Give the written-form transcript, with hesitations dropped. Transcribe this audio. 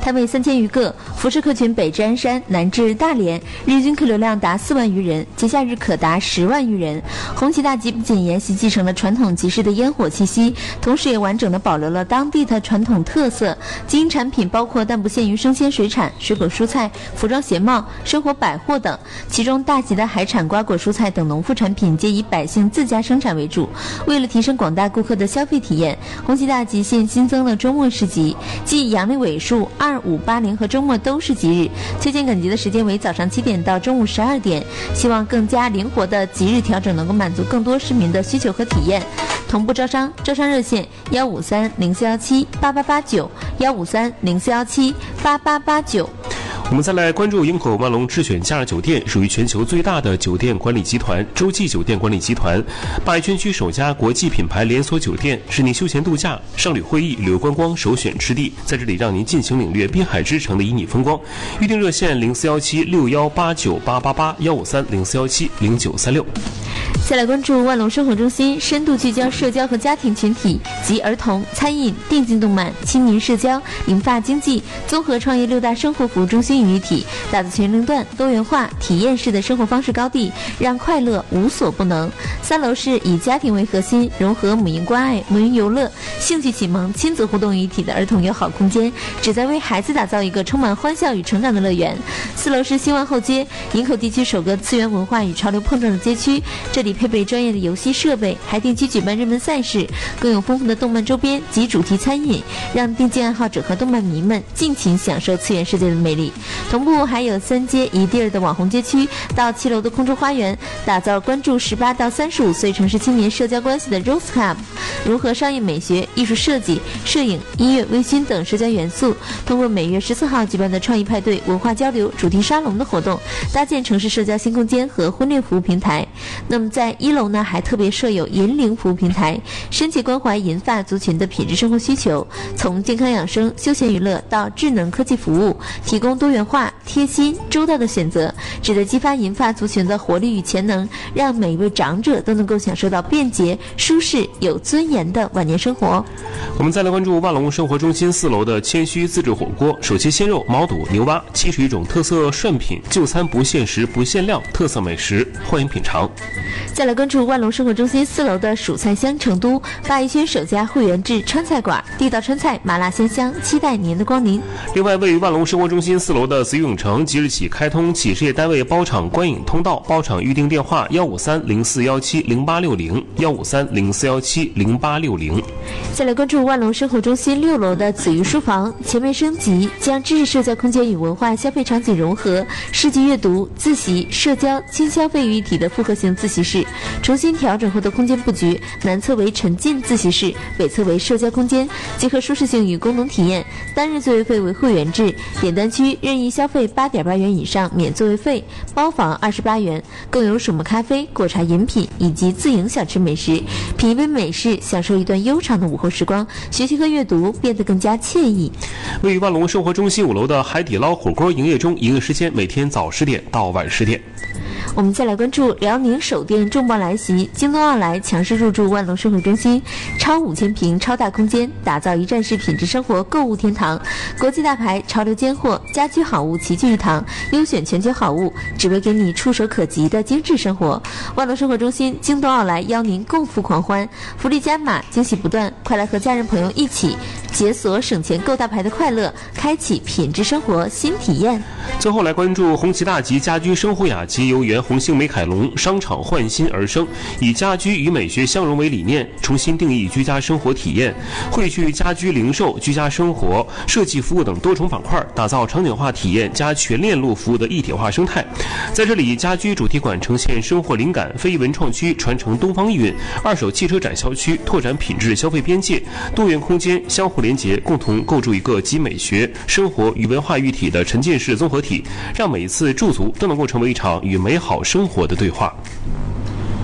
摊位3000余个，辐射客群北至鞍山，南至大连，日均客流量达4万余人，节假日可达10万余人。红旗大集不仅沿袭继承了传统集市的烟火气息，同时也完整地保留了当地的传统特色。经营产品包括但不限于生鲜水产、水果蔬菜、服装鞋帽、生活百货等，其中大集的海产、瓜果蔬菜等农副产品皆以百姓自家生产为主。为了提升广大顾客的消费体验，红旗大集现新增了周末市集，即阳历尾数2、5、8、0和周末都是吉日，推荐赶集的时间为早上7点到中午12点，希望更加灵活的吉日调整能够满足更多市民的需求和体验。同步招商热线153-0417-8889，153-0417-8889。 我们再来关注营口万隆智选假日酒店，属于全球最大的酒店管理集团洲际酒店管理集团，鲅鱼圈区首家国际品牌连锁酒店，是您休闲度假、商旅会议、旅游观光首选之地，在这里让您尽情领略滨海之城的旖旎风光。预订热线0417-6189-888，153-0417-0936。 再来关注万隆生活中心，深度聚焦社交和家庭群体及儿童、餐饮、电竞动漫、青年社交、银发经济综合创业6大生活服务中心于一体，打造全龄段多元化体验式的生活方式高地，让快乐无所不能。3楼是以家庭为核心，融合母婴关爱、母婴游乐、兴趣启蒙、亲子互动于一体的儿童友好空间，旨在为孩子打造一个充满欢笑与成长的乐园。4楼是新万后街，营口地区首个次元文化与潮流碰撞的街区，这里配备专业的游戏设备，还定期举办热门赛事，更有丰富的动漫周边及主题餐饮，让电竞爱好者和动漫迷们尽情享受次元世界的魅力。同步还有3街一地儿的网红街区到7楼的空中花园，打造关注18到35岁城市青年社交关系的 Rose Club， 融合商业美学、艺术设计、摄影、音乐、微醺等社交元素，通过每月14号举办的创意派对、文化交流、主题沙龙的活动，搭建城市社交新空间和婚恋服务平台。那么在1楼呢，还特别设有银龄服务平台，深切关怀银发族群的品质生活需求，从健康养生、休闲娱乐到智能科技服务，提供多元化、贴心、周到的选择，旨在激发银发族群的活力与潜能，让每一位长者都能够享受到便捷、舒适、有尊严的晚年生活。 我们再来关注万隆生活中心4楼的谦虚自制火锅，手切鲜肉、毛肚、牛蛙，70种特色涮品，就餐不限时不限量，特色美食，欢迎品尝。 再来关注万隆生活中心4楼的蜀菜香成都，鲅鱼圈首家会员制川菜馆，地道川菜，麻辣鲜香，期待您的光临。 另外，位于万隆生活中心4楼的紫影城即日起开通企事业单位包场观影通道，包场预订电话153-0417-0860，153-0417-0860。 再来关注万隆生活中心6楼的紫鱼书房，全面升级，将知识社交空间与文化消费场景融合，诗集阅读、自习、社交、轻消费于一体的复合型自习室，重新调整后的空间布局，南侧为沉浸自习室，北侧为社交空间，结合舒适性与功能体验。单日座位费为会员制，点单区任意消费8.8元以上免座位费，包房28元，更有水磨咖啡、果茶饮品以及自营小吃美食，品一杯美式，享受一段悠长的午后时光，学习和阅读变得更加惬意。 位于万隆生活中心5楼的海底捞火锅营业中，营业时间每天早10点到晚10点。 我们再来关注辽宁首店重磅来袭，京东奥莱强势入驻万隆生活中心，超5000平超大空间，打造一站式品质生活购物天堂，国际大牌、潮流尖货、家居好物齐聚一堂，优选全球好物，只为给你触手可及的精致生活。万隆生活中心、京东奥莱邀您共赴狂欢，福利加码，惊喜不断，快来和家人朋友一起解锁省钱购大牌的快乐，开启品质生活新体验。 最后来关注红旗大吉家居生活雅集，由原红星美凯龙商场焕新而生，以家居与美学相融为理念，重新定义居家生活体验，汇聚家居零售、居家生活、设计服务等多重板块，打造场景化体验加全链路服务的一体化生态。在这里，家居主题馆呈现生活灵感，非遗文创区传承东方意蕴，二手汽车展销区拓展品质消费边界，多元空间相互连结，共同构筑一个集美学、生活与文化一体的沉浸式综合体，让每一次驻足都能够成为一场与美好生活的对话。